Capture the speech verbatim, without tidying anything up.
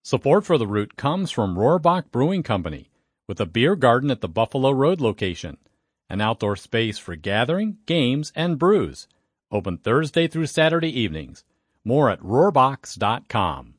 Support for the Root comes from Rohrbach Brewing Company, with a beer garden at the Buffalo Road location, an outdoor space for gathering, games, and brews. Open Thursday through Saturday evenings. More at rohrbachs dot com.